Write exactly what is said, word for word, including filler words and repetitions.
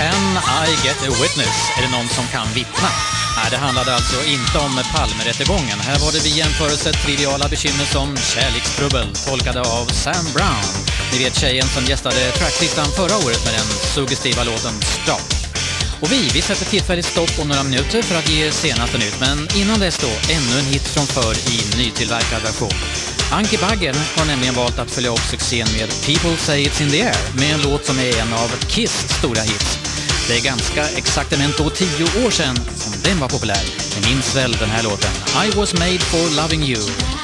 Can I Get a Witness? Är det någon som kan vittna? Nej, det handlade alltså inte om Palmerättegången. Här var det vid jämförelse triviala bekymmer som kärlekstrubbel, tolkade av Sam Brown. Ni vet tjejen som gästade tracklistan förra året med den suggestiva låten Stop. Och vi, vi sätter tillfälligt stopp om några minuter för att ge er senaste nytt. Men innan dess då, ännu en hit från förr i nytillverkad version. Anki Bagger har nämligen valt att följa upp succén med People Say It's In The Air med en låt som är en av Kiss stora hits. Det är ganska exaktament då tio år sedan som den var populär. Ni minns väl den här låten? I Was Made For Loving You.